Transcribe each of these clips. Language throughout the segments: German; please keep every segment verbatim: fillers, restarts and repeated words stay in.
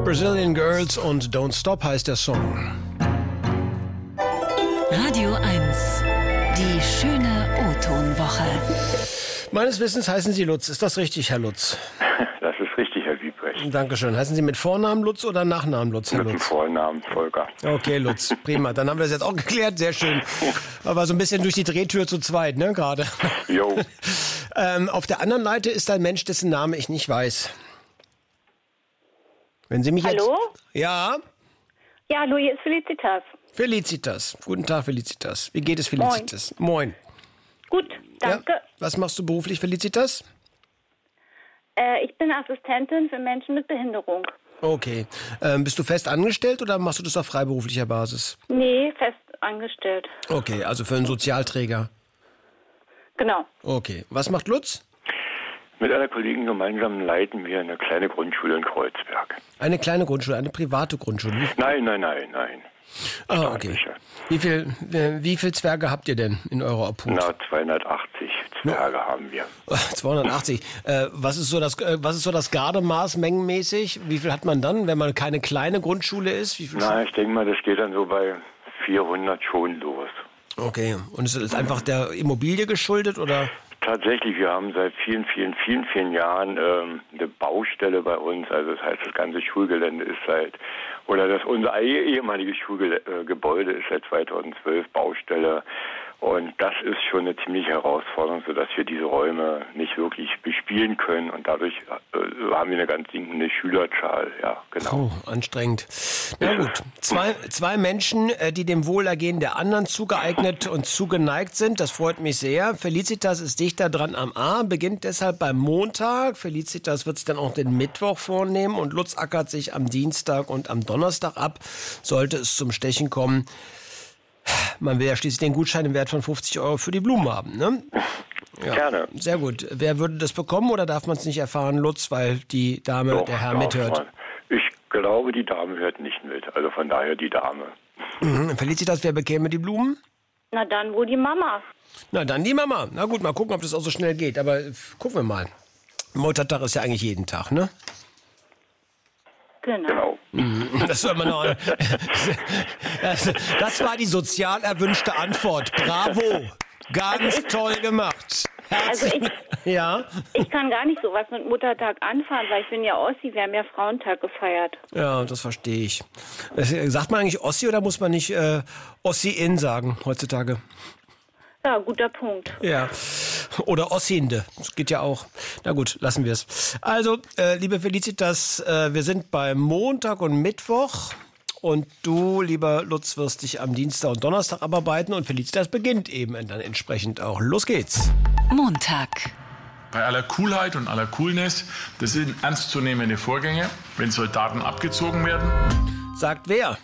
Brazilian Girls und Don't Stop heißt der Song. Radio eins. Die schöne O-Ton-Woche. Meines Wissens heißen Sie Lutz. Ist das richtig, Herr Lutz? Das ist richtig, Herr Wiebrecht. Dankeschön. Heißen Sie mit Vornamen Lutz oder Nachnamen Lutz, Herr Mit dem Lutz? Vornamen Volker. Okay, Lutz. Prima. Dann haben wir das jetzt auch geklärt. Sehr schön. Aber so ein bisschen durch die Drehtür zu zweit, ne, gerade. Jo. ähm, auf der anderen Seite ist ein Mensch, dessen Name ich nicht weiß. Wenn Sie mich Hallo? jetzt... Ja? Ja, hallo, hier ist Felicitas. Felicitas. Guten Tag, Felicitas. Wie geht es, Felicitas? Moin. Gut, danke. Ja? Was machst du beruflich, Felicitas? Äh, ich bin Assistentin für Menschen mit Behinderung. Okay. Ähm, bist du fest angestellt oder machst du das auf freiberuflicher Basis? Nee, fest angestellt. Okay, also für einen Sozialträger. Genau. Okay. Was macht Lutz? Mit einer Kollegin gemeinsam leiten wir eine kleine Grundschule in Kreuzberg. Eine kleine Grundschule, eine private Grundschule. Wie, Nein, nein, nein, nein. ah, okay. Wie viel, äh, wie viel Zwerge habt ihr denn in eurer Obhut? Na, zweihundertachtzig Zwerge no. haben wir. zweihundertachtzig. Äh, was ist so das, äh, was ist so das Gardemaß mengenmäßig? Wie viel hat man dann, wenn man keine kleine Grundschule ist? Wie viel Na, ich denke mal, das geht dann so bei vierhundert schon los. Okay. Und ist es einfach der Immobilie geschuldet oder? Tatsächlich, wir haben seit vielen, vielen, vielen, vielen Jahren ähm, eine Baustelle bei uns. Also das heißt, das ganze Schulgelände ist seit, oder das unser ehemaliges Schulgebäude ist seit zweitausendzwölf Baustelle. Und das ist schon eine ziemliche Herausforderung, sodass wir diese Räume nicht wirklich bespielen können. Und dadurch äh, haben wir eine ganz sinkende Schülerzahl. Ja, genau. Oh, anstrengend. Na gut, zwei, zwei Menschen, die dem Wohlergehen der anderen zugeeignet und zugeneigt sind. Das freut mich sehr. Felicitas ist dichter dran am A, beginnt deshalb beim Montag. Felicitas wird sich dann auch den Mittwoch vornehmen und Lutz ackert sich am Dienstag und am Donnerstag ab, sollte es zum Stechen kommen. Man will ja schließlich den Gutschein im Wert von fünfzig Euro für die Blumen haben, ne? Ja, gerne. Sehr gut. Wer würde das bekommen oder darf man es nicht erfahren, Lutz, weil die Dame, Doch, der Herr darf mithört? Man. Ich glaube, die Dame hört nicht mit. Also von daher die Dame. Mhm. Felicitas, wer bekäme die Blumen? Na dann wohl die Mama. Na dann die Mama. Na gut, mal gucken, ob das auch so schnell geht. Aber gucken wir mal. Muttertag ist ja eigentlich jeden Tag, ne? Genau. Das soll man noch. Das, das war die sozial erwünschte Antwort. Bravo. Ganz toll gemacht. Herzlich. Also ich, ja? ich kann gar nicht so was mit Muttertag anfangen, weil ich bin ja Ossi, wir haben ja Frauentag gefeiert. Ja, das verstehe ich. Sagt man eigentlich Ossi oder muss man nicht äh, Ossi-in sagen heutzutage? Ja, guter Punkt. Ja. Oder Ossinde. Das geht ja auch. Na gut, lassen wir es. Also, äh, liebe Felicitas, äh, wir sind beim Montag und Mittwoch. Und du, lieber Lutz, wirst dich am Dienstag und Donnerstag abarbeiten. Und Felicitas beginnt eben dann entsprechend auch. Los geht's. Montag. Bei aller Coolheit und aller Coolness, das sind ernstzunehmende Vorgänge, wenn Soldaten abgezogen werden. Sagt wer?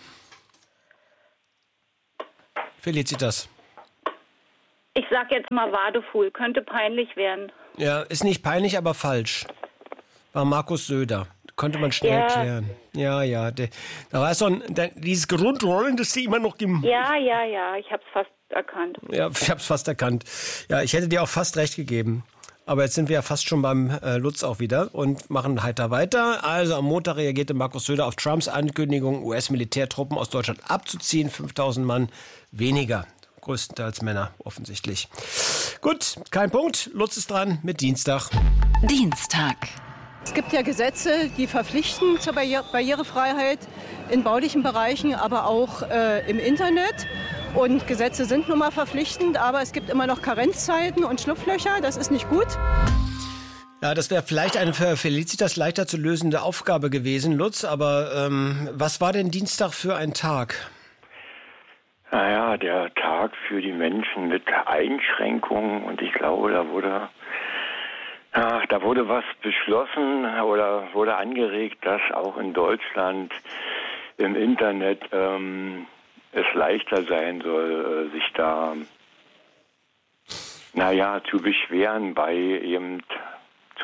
Felicitas. Ich sag jetzt mal Wadefuhl, könnte peinlich werden. Ja, ist nicht peinlich, aber falsch. War Markus Söder. Konnte man schnell Ja. klären. Ja, ja. Der, da war so ein, der, dieses Grundrollen, das sie immer noch... Gem- Ja, ja, ja, ich hab's fast erkannt. Ja, ich hab's fast erkannt. Ja, ich hätte dir auch fast recht gegeben. Aber jetzt sind wir ja fast schon beim äh, Lutz auch wieder und machen heiter weiter. Also am Montag reagierte Markus Söder auf Trumps Ankündigung, U S-Militärtruppen aus Deutschland abzuziehen. fünftausend Mann weniger. Größtenteils Männer, offensichtlich. Gut, kein Punkt. Lutz ist dran mit Dienstag. Dienstag. Es gibt ja Gesetze, die verpflichten zur Barriere- Barrierefreiheit in baulichen Bereichen, aber auch äh, im Internet. Und Gesetze sind nun mal verpflichtend, aber es gibt immer noch Karenzzeiten und Schlupflöcher. Das ist nicht gut. Ja, das wäre vielleicht eine für Felicitas leichter zu lösende Aufgabe gewesen, Lutz. Aber ähm, was war denn Dienstag für ein Tag? Naja, der Tag für die Menschen mit Einschränkungen. Und ich glaube, da wurde... Ach, da wurde was beschlossen oder wurde angeregt, dass auch in Deutschland im Internet ähm, es leichter sein soll, äh, sich da, naja, zu beschweren bei eben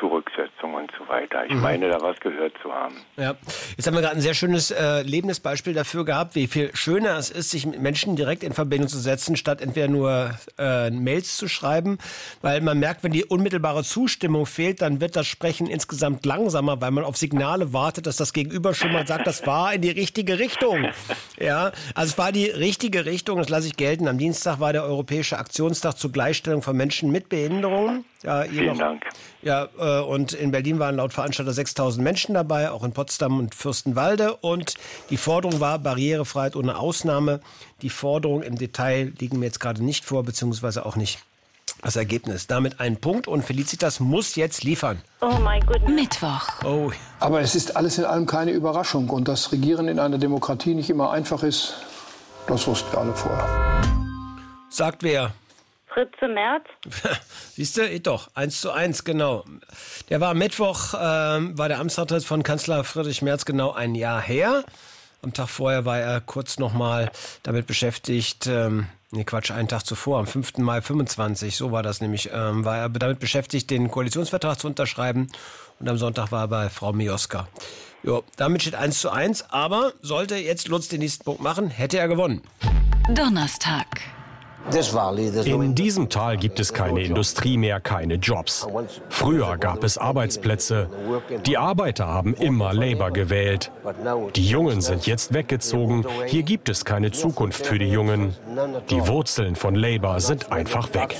Zurücksetzung und so weiter. Ich Mhm. meine, da was gehört zu haben. Ja, jetzt haben wir gerade ein sehr schönes äh, lebendes Beispiel dafür gehabt, wie viel schöner es ist, sich mit Menschen direkt in Verbindung zu setzen, statt entweder nur äh, Mails zu schreiben, weil man merkt, wenn die unmittelbare Zustimmung fehlt, dann wird das Sprechen insgesamt langsamer, weil man auf Signale wartet, dass das Gegenüber schon mal sagt, das war in die richtige Richtung. Ja, also es war die richtige Richtung, das lasse ich gelten. Am Dienstag war der Europäische Aktionstag zur Gleichstellung von Menschen mit Behinderungen. Ja, Vielen noch, Dank. Ja, äh, und in Berlin waren laut Veranstalter sechstausend Menschen dabei, auch in Potsdam und Fürstenwalde. Und die Forderung war Barrierefreiheit ohne Ausnahme. Die Forderungen im Detail liegen mir jetzt gerade nicht vor, beziehungsweise auch nicht das Ergebnis. Damit ein Punkt und Felicitas muss jetzt liefern. Oh mein Gott. Mittwoch. Oh, Aber es ist alles in allem keine Überraschung. Und dass Regieren in einer Demokratie nicht immer einfach ist, das wussten wir alle vorher. sagt wer? Fritze Merz? Siehst du, doch, eins zu eins, genau. Der war am Mittwoch, ähm, war der Amtsantritt von Kanzler Friedrich Merz genau ein Jahr her. Am Tag vorher war er kurz noch mal damit beschäftigt, ähm, nee Quatsch, einen Tag zuvor, am fünften Mai fünfundzwanzig, so war das nämlich, ähm, war er damit beschäftigt, den Koalitionsvertrag zu unterschreiben. Und am Sonntag war er bei Frau Mioska. Jo, damit steht eins zu eins, aber sollte jetzt Lutz den nächsten Punkt machen, hätte er gewonnen. Donnerstag. In diesem Tal gibt es keine Industrie mehr, keine Jobs. Früher gab es Arbeitsplätze. Die Arbeiter haben immer Labour gewählt. Die Jungen sind jetzt weggezogen. Hier gibt es keine Zukunft für die Jungen. Die Wurzeln von Labour sind einfach weg.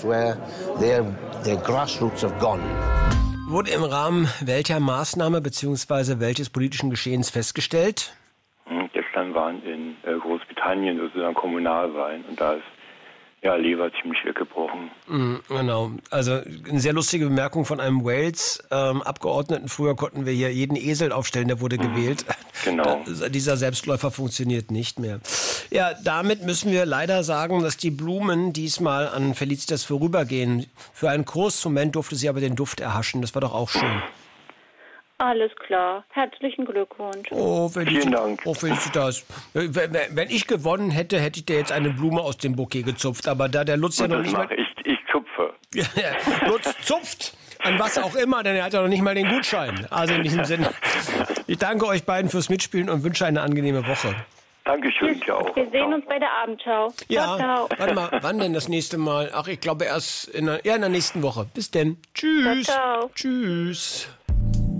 Wurde im Rahmen welcher Maßnahme bzw. welches politischen Geschehens festgestellt? Gestern waren in äh, Großbritannien sozusagen Kommunalwahlen und da ist ja Labour ziemlich weggebrochen. Mm, genau, also eine sehr lustige Bemerkung von einem Wales-Abgeordneten. Ähm, Früher konnten wir hier jeden Esel aufstellen, der wurde mhm. gewählt. Genau. Da, dieser Selbstläufer funktioniert nicht mehr. Ja, damit müssen wir leider sagen, dass die Blumen diesmal an Felicitas vorübergehen. Für einen kurzen Moment durfte sie aber den Duft erhaschen. Das war doch auch schön. Alles klar. Herzlichen Glückwunsch. Oh, Felicitas. Vielen Dank. Oh, Felicitas. Wenn, wenn ich gewonnen hätte, hätte ich dir jetzt eine Blume aus dem Bouquet gezupft. Aber da der Lutz ja Und noch das nicht mal... mache ich, ich zupfe. Lutz zupft an was auch immer, denn er hat ja noch nicht mal den Gutschein. Also in diesem Sinne, ich danke euch beiden fürs Mitspielen und wünsche eine angenehme Woche. Dankeschön, dir auch. Wir sehen uns bei der Abendschau. Ja, ciao, ciao. Warte mal, wann denn das nächste Mal? Ach, ich glaube erst in der, ja, in der nächsten Woche. Bis denn. Tschüss. Ciao, ciao. Tschüss.